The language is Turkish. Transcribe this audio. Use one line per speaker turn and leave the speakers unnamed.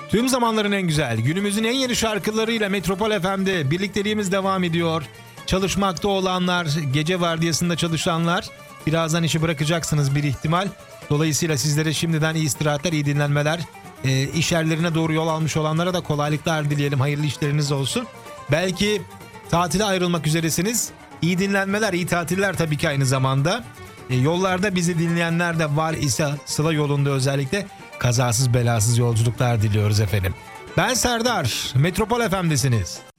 Tüm zamanların en güzel, günümüzün en yeni şarkılarıyla Metropol FM'de birlikteliğimiz devam ediyor. Çalışmakta olanlar, gece vardiyasında çalışanlar, birazdan işi bırakacaksınız bir ihtimal. Dolayısıyla sizlere şimdiden iyi istirahatler, iyi dinlenmeler. İş yerlerine doğru yol almış olanlara da kolaylıklar dileyelim, hayırlı işleriniz olsun. Belki tatile ayrılmak üzeresiniz. İyi dinlenmeler, iyi tatiller tabii ki aynı zamanda. Yollarda bizi dinleyenler de var ise Sıla yolunda özellikle kazasız belasız yolculuklar diliyoruz efendim. Ben Serdar, Metropol FM'desiniz.